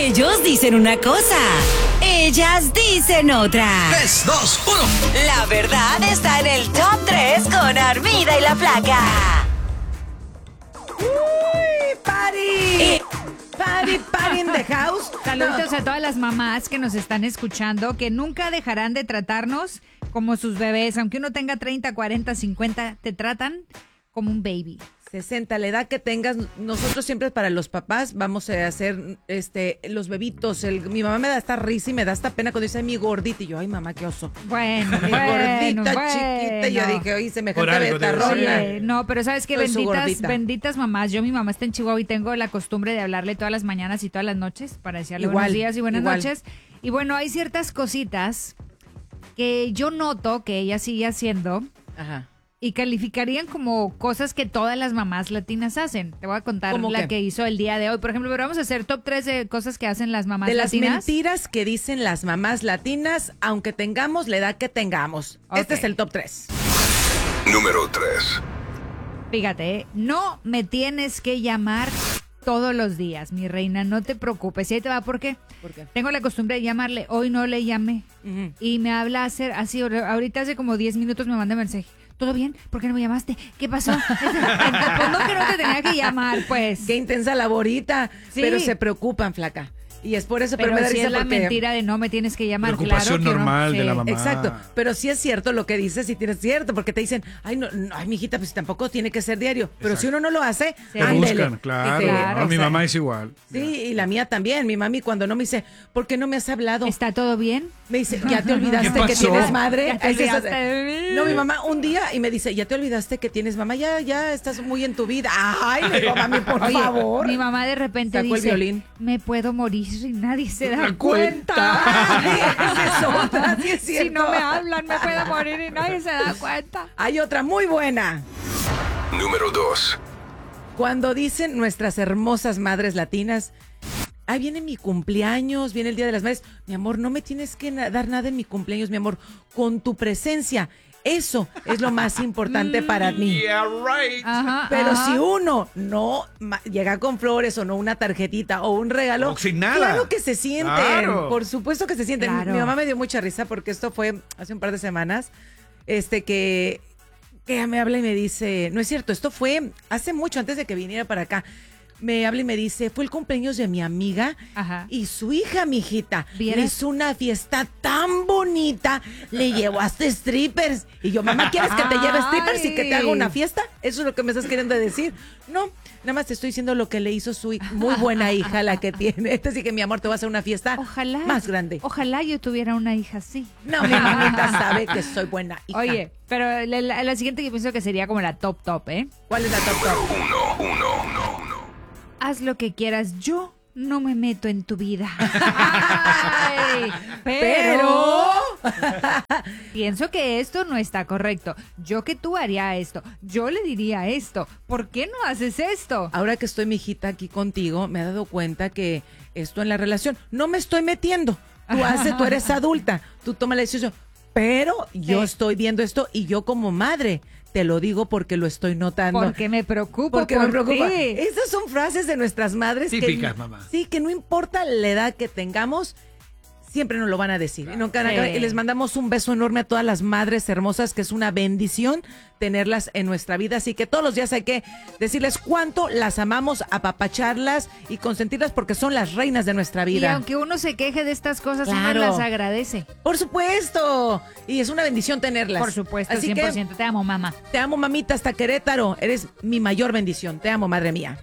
Ellos dicen una cosa, ellas dicen otra. 3, 2, 1. La verdad está en el top 3 con Armida y la Flaca. ¡Uy, party! Party in the house. Saludos a todas las mamás que nos están escuchando, que nunca dejarán de tratarnos como sus bebés. Aunque uno tenga 30, 40, 50, te tratan como un baby. 60, la edad que tengas, nosotros siempre para los papás vamos a hacer los bebitos. Mi mamá me da esta risa y me da esta pena cuando dice mi gordita. Y yo, ay mamá, qué oso. Bueno, Mi gordita, chiquita. Y yo dije, oye, semejante betarrona. Oye, no, pero ¿sabes qué? Benditas mamás. Yo, mi mamá está en Chihuahua y tengo la costumbre de hablarle todas las mañanas y todas las noches para decirle buenos días y buenas noches. Y bueno, hay ciertas cositas que yo noto que ella sigue haciendo. Ajá. Y calificarían como cosas que todas las mamás latinas hacen. Te voy a contar la que hizo el día de hoy. Por ejemplo, pero vamos a hacer top 3 de cosas que hacen las mamás latinas. De las mentiras que dicen las mamás latinas, aunque tengamos la edad que tengamos. Okay. Este es el top 3. Número 3. Fíjate, no me tienes que llamar todos los días, mi reina, no te preocupes. Y ahí te va, ¿por qué? ¿Por qué? Tengo la costumbre de llamarle. Hoy no le llamé. Uh-huh. Y me habla así, ahorita hace como 10 minutos me manda mensaje. ¿Todo bien? ¿Por qué no me llamaste? ¿Qué pasó? Pues no, que no te tenía que llamar, pues. Qué intensa laborita. Sí. Pero se preocupan, Flaca. Y es por eso, pero me da sí risa es la porque mentira de no me tienes que llamar. Preocupación claro normal no, de la mamá. Exacto, pero sí es cierto lo que dices, sí tienes cierto, porque te dicen, ay, no, ay, mijita, pues tampoco tiene que ser diario. Pero si uno no lo hace, te buscan, claro. Mi mamá es igual. Sí, y la mía también. Mi mami cuando no me dice, ¿por qué no me has hablado? ¿Está todo bien? Me dice, ¿ya te olvidaste que tienes madre? ¿Ya te olvidaste de mí? No, mi mamá un día y me dice, ¿ya te olvidaste que tienes mamá? Ya estás muy en tu vida. Ay, le digo, mami, por favor. Mi mamá de repente sacó dice, el violín. Me puedo morir y nadie se da cuenta. Sí, es cierto. Si no me hablan, me puedo morir y nadie se da cuenta. Hay otra muy buena. Número 2. Cuando dicen nuestras hermosas madres latinas, ahí viene mi cumpleaños, viene el Día de las Madres. Mi amor, no me tienes que dar nada en mi cumpleaños, mi amor. Con tu presencia. Eso es lo más importante para mí. Yeah, right. Pero si uno no llega con flores o no una tarjetita o un regalo, no, sin nada. Claro que se sienten. Claro. Por supuesto que se sienten. Claro. Mi mamá me dio mucha risa porque esto fue hace un par de semanas. Que ella me habla y me dice, no es cierto, esto fue hace mucho, antes de que viniera para acá. Me habla y me dice, fue el cumpleaños de mi amiga. Ajá. Y su hija, mijita, le hizo una fiesta tan bonita, le llevó hasta strippers. Y yo, mamá, ¿quieres que te lleve strippers y que te haga una fiesta? ¿Eso es lo que me estás queriendo decir? No, nada más te estoy diciendo lo que le hizo su muy buena hija, la que tiene. Así que, mi amor, te voy a hacer una fiesta más grande. Ojalá yo tuviera una hija así. No, mi mamita sabe que soy buena hija. Oye, pero la siguiente yo pienso que sería como la top, ¿eh? ¿Cuál es la top? Uno. Haz lo que quieras, yo no me meto en tu vida. Ay, pero pienso que esto no está correcto. Yo que tú haría esto, yo le diría esto. ¿Por qué no haces esto? Ahora que estoy, mijita, aquí contigo, me he dado cuenta que esto en la relación, no me estoy metiendo. Tú eres adulta, tú toma la decisión. Pero yo estoy viendo esto y yo como madre te lo digo porque lo estoy notando. Porque me preocupa. Porque me preocupa. Esas son frases de nuestras madres. Típicas, mamá. Sí, que no importa la edad que tengamos, siempre nos lo van a decir. Claro. Y les mandamos un beso enorme a todas las madres hermosas, que es una bendición tenerlas en nuestra vida. Así que todos los días hay que decirles cuánto las amamos, apapacharlas y consentirlas porque son las reinas de nuestra vida. Y aunque uno se queje de estas cosas, claro, uno las agradece. Por supuesto. Y es una bendición tenerlas. Por supuesto, así 100%. Te amo, mamá. Te amo, mamita, hasta Querétaro. Eres mi mayor bendición. Te amo, madre mía.